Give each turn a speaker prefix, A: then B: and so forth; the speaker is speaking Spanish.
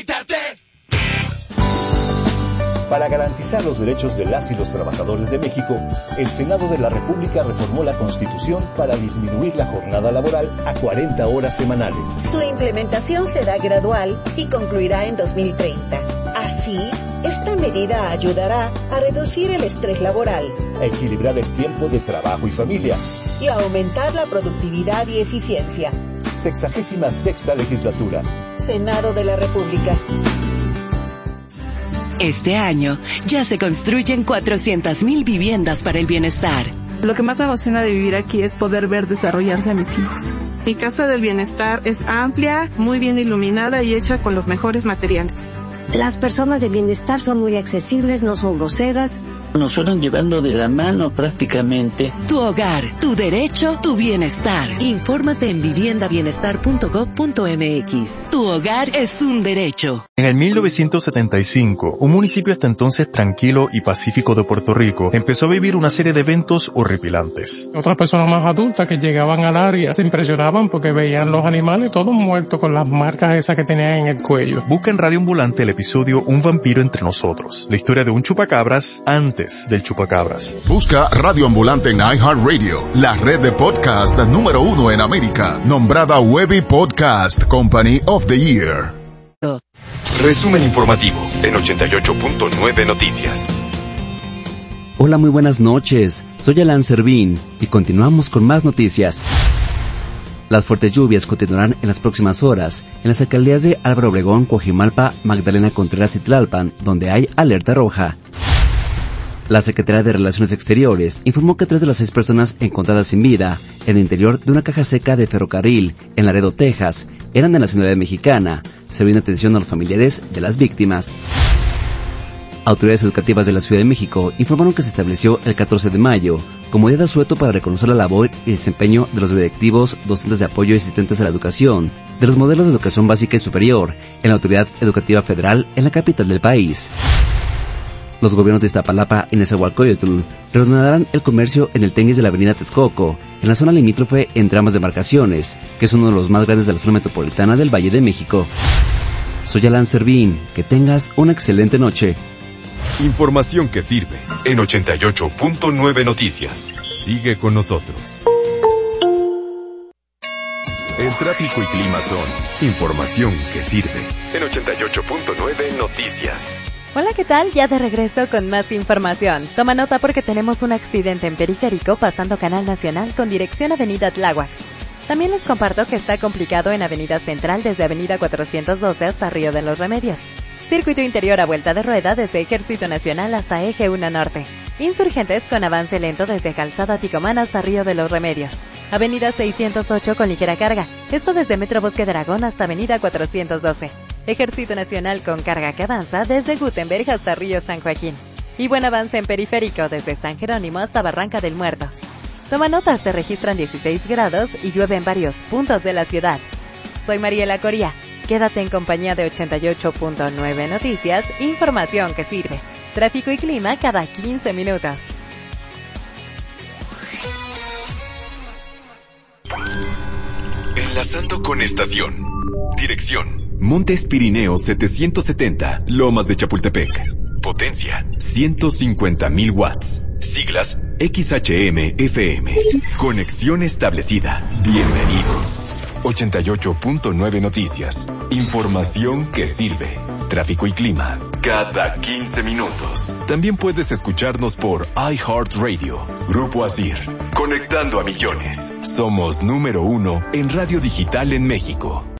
A: Quítate.
B: Para garantizar los derechos de las y los trabajadores de México, el Senado de la República reformó la Constitución para disminuir la jornada laboral a 40 horas semanales.
C: Su implementación será gradual y concluirá en 2030. Así, esta medida ayudará a reducir el estrés laboral,
B: a equilibrar el tiempo de trabajo y familia
C: y a aumentar la productividad y eficiencia.
B: 66ª legislatura.
C: Senado de la República.
D: Este año ya se construyen 400,000 viviendas para el bienestar.
E: Lo que más me emociona de vivir aquí es poder ver desarrollarse a mis hijos. Mi casa del bienestar es amplia, muy bien iluminada y hecha con los mejores materiales.
F: Las personas de bienestar son muy accesibles, no son groseras.
G: Nos fueron llevando de la mano prácticamente.
D: Tu hogar, tu derecho, tu bienestar. Infórmate en viviendabienestar.gov.mx. Tu hogar es un derecho.
H: En el 1975, un municipio hasta entonces tranquilo y pacífico de Puerto Rico empezó a vivir una serie de eventos horripilantes.
I: Otras personas más adultas que llegaban al área se impresionaban porque veían los animales todos muertos con las marcas esas que tenían en el cuello.
H: Busca en Radio Ambulante el episodio Un vampiro entre nosotros, la historia de un chupacabras antes del chupacabras.
J: Busca Radio Ambulante en iHeartRadio, la red de podcast número 1 en América, nombrada Webby Podcast Company of the Year.
K: Resumen informativo en 88.9 Noticias.
L: Hola, muy buenas noches. Soy Alan Servín y continuamos con más noticias. Las fuertes lluvias continuarán en las próximas horas en las alcaldías de Álvaro Obregón, Coajimalpa, Magdalena Contreras y Tlalpan, donde hay alerta roja. La Secretaría de Relaciones Exteriores informó que 3 de las 6 personas encontradas sin vida en el interior de una caja seca de ferrocarril en Laredo, Texas, eran de nacionalidad mexicana, serviendo atención a los familiares de las víctimas. Autoridades educativas de la Ciudad de México informaron que se estableció el 14 de mayo como día de asueto para reconocer la labor y desempeño de los directivos, docentes de apoyo y asistentes a la educación, de los modelos de educación básica y superior en la Autoridad Educativa Federal en la capital del país. Los gobiernos de Iztapalapa y Nezahualcóyotl reanudarán el comercio en el tianguis de la avenida Texcoco, en la zona limítrofe entre ambas demarcaciones, que es uno de los más grandes de la zona metropolitana del Valle de México. Soy Alan Servín, que tengas una excelente noche.
K: Información que sirve en 88.9 Noticias. Sigue con nosotros. El tráfico y clima son información que sirve en 88.9 Noticias.
M: Hola, ¿qué tal? Ya de regreso con más información. Toma nota porque tenemos un accidente en periférico pasando Canal Nacional con dirección Avenida Tláhuac. También les comparto que está complicado en Avenida Central desde Avenida 412 hasta Río de los Remedios. Circuito interior a vuelta de rueda desde Ejército Nacional hasta Eje 1 Norte. Insurgentes con avance lento desde Calzada Ticomán hasta Río de los Remedios. Avenida 608 con ligera carga. Esto desde Metro Bosque de Aragón hasta Avenida 412. Ejército Nacional con carga que avanza desde Gutenberg hasta Río San Joaquín. Y buen avance en periférico desde San Jerónimo hasta Barranca del Muerto. Toma nota, se registran 16 grados y llueve en varios puntos de la ciudad. Soy Mariela Coria. Quédate en compañía de 88.9 Noticias, información que sirve. Tráfico y clima cada 15 minutos.
K: Enlazando con estación. Dirección: Montes Pirineos 770, Lomas de Chapultepec. Potencia: 150,000 watts. Siglas: XHM-FM. Conexión establecida. Bienvenido. 88.9 Noticias. Información que sirve. Tráfico y clima cada 15 minutos. También puedes escucharnos por iHeartRadio. Grupo Asir. Conectando a millones. Somos número 1 en radio digital en México.